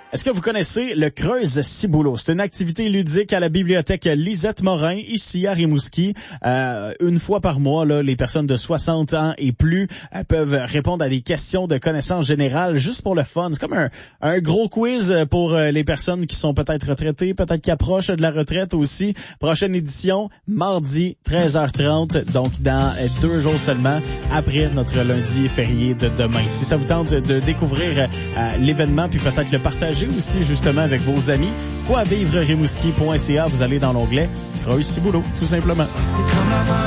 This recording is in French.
Est-ce que vous connaissez le Creuse Ciboulot? C'est une activité ludique à la bibliothèque Lisette Morin, ici à Rimouski. Une fois par mois, là, les personnes de 60 ans et plus peuvent répondre à des questions de connaissances générales juste pour le fun. C'est comme un gros quiz pour les personnes qui sont peut-être retraitées, peut-être qui approchent de la retraite aussi. Prochaine édition, mardi 13h30, donc dans 2 jours seulement, après notre lundi férié de demain. Si ça vous tente de découvrir l'événement puis peut-être le partager aussi justement avec vos amis, quoivivre-rimouski.ca, vous allez dans l'onglet Creuse Ciboulot, tout simplement.